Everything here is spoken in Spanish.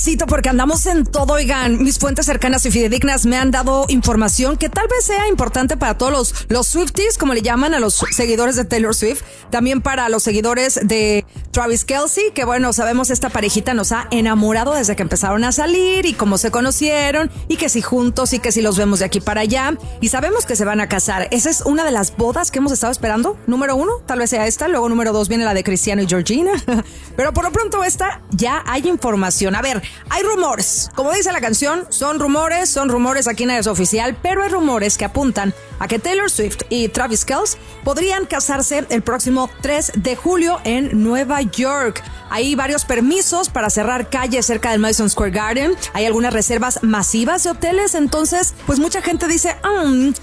Cito porque andamos en todo, oigan, mis fuentes cercanas y fidedignas me han dado información que tal vez sea importante para todos los Swifties, como le llaman a los seguidores de Taylor Swift, también para los seguidores de Travis Kelce, que bueno, sabemos esta parejita nos ha enamorado desde que empezaron a salir y cómo se conocieron y que si juntos y que si los vemos de aquí para allá y sabemos que se van a casar. Esa es una de las bodas que hemos estado esperando, número 1, tal vez sea esta, luego número 2 viene la de Cristiano y Georgina, pero por lo pronto esta ya hay información. A ver, hay rumores, como dice la canción, son rumores, aquí nada es oficial, pero hay rumores que apuntan a que Taylor Swift y Travis Kelce podrían casarse el próximo 3 de julio en Nueva York. Hay varios permisos para cerrar calles cerca del Madison Square Garden, hay algunas reservas masivas de hoteles, entonces pues mucha gente dice,